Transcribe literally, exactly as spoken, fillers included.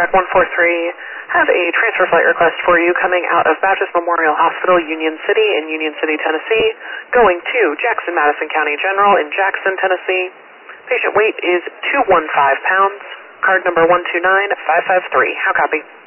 Contact one four three. Have a transfer flight request for you coming out of Baptist Memorial Hospital, Union City in Union City, Tennessee, going to Jackson Madison County General in Jackson, Tennessee. Patient weight is two hundred fifteen pounds. Card number one two nine five five three. How copy?